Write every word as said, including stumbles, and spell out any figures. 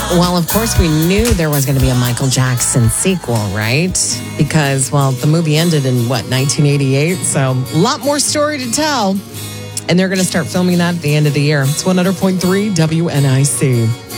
Well, of course, we knew there was going to be a Michael Jackson sequel, right? Because, well, the movie ended in, what, nineteen eighty-eight? So a lot more story to tell. And they're going to start filming that at the end of the year. It's one hundred point three W N I C.